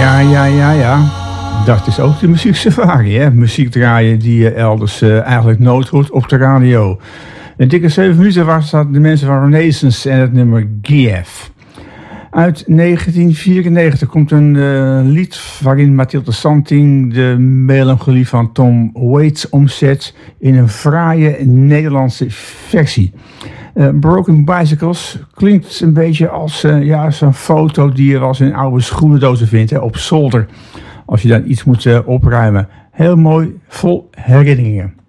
Ja. Dat is ook de muzieksafari, hè? Muziek draaien die je elders eigenlijk nooit hoort op de radio. Een dikke 7 minuten was dat de mensen van Renaissance en het nummer Kiev. Uit 1994 komt een lied waarin Mathilde Santing de melancholie van Tom Waits omzet in een fraaie Nederlandse versie. Broken Bicycles klinkt een beetje als zo'n foto die je wel eens in oude schoenendozen vindt, hè, op zolder. Als je dan iets moet opruimen. Heel mooi, vol herinneringen.